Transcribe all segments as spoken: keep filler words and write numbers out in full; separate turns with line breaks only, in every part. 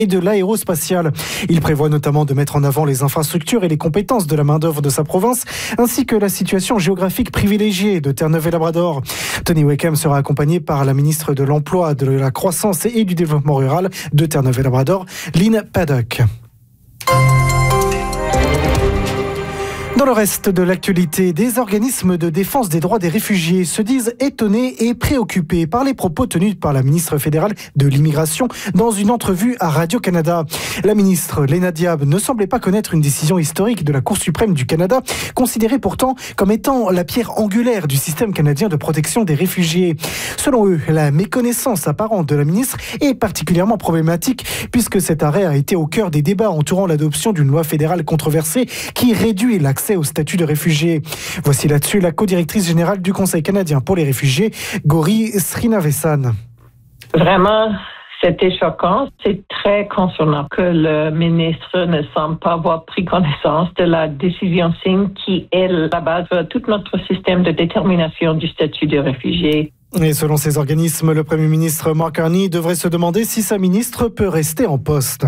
et de l'aérospatiale. Il prévoit notamment de mettre en avant les infrastructures et les compétences de la main-d'œuvre de sa province, ainsi que la situation géographique privilégiée de Terre-Neuve et Labrador. Tony Wickham sera accompagné par la ministre de l'Emploi, de la Croissance et du Développement rural de Terre-Neuve et Labrador, Lynn Paddock. Dans le reste de l'actualité, des organismes de défense des droits des réfugiés se disent étonnés et préoccupés par les propos tenus par la ministre fédérale de l'immigration dans une entrevue à Radio-Canada. La ministre Léna Diab ne semblait pas connaître une décision historique de la Cour suprême du Canada, considérée pourtant comme étant la pierre angulaire du système canadien de protection des réfugiés. Selon eux, la méconnaissance apparente de la ministre est particulièrement problématique puisque cet arrêt a été au cœur des débats entourant l'adoption d'une loi fédérale controversée qui réduit l'accès au statut de réfugié. Voici là-dessus la co-directrice générale du Conseil canadien pour les réfugiés, Gauri Srinivasan.
Vraiment, c'était choquant. C'est très concernant que le ministre ne semble pas avoir pris connaissance de la décision signe qui est la base de tout notre système de détermination du statut de réfugié.
Et selon ces organismes, le Premier ministre Mark Carney devrait se demander si sa ministre peut rester en poste.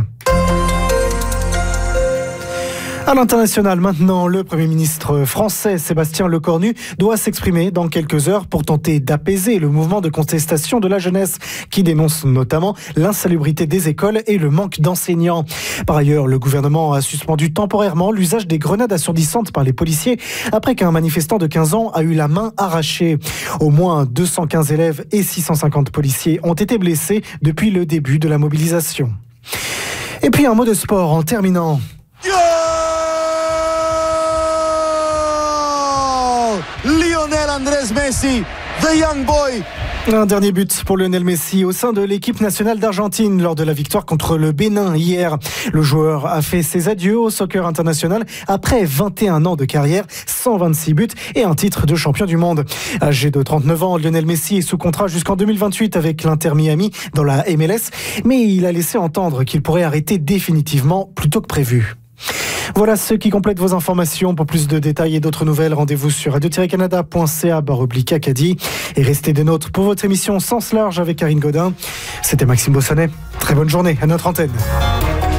À l'international maintenant, le Premier ministre français Sébastien Lecornu doit s'exprimer dans quelques heures pour tenter d'apaiser le mouvement de contestation de la jeunesse qui dénonce notamment l'insalubrité des écoles et le manque d'enseignants. Par ailleurs, le gouvernement a suspendu temporairement l'usage des grenades assourdissantes par les policiers après qu'un manifestant de quinze ans a eu la main arrachée. Au moins deux cent quinze élèves et six cent cinquante policiers ont été blessés depuis le début de la mobilisation. Et puis un mot de sport en terminant.
Lionel Andrés Messi, the young boy.
Un dernier but pour Lionel Messi au sein de l'équipe nationale d'Argentine lors de la victoire contre le Bénin hier. Le joueur a fait ses adieux au soccer international après vingt et un ans de carrière, cent vingt-six buts et un titre de champion du monde. Âgé de trente-neuf ans, Lionel Messi est sous contrat jusqu'en deux mille vingt-huit avec l'Inter Miami dans la M L S, mais il a laissé entendre qu'il pourrait arrêter définitivement plus tôt que prévu. Voilà ce qui complète vos informations. Pour plus de détails et d'autres nouvelles, rendez-vous sur radio tiret canada point c a barre oblique Acadie et restez des nôtres pour votre émission Sens Large avec Karine Godin. C'était Maxime Bossonnet. Très bonne journée à notre antenne.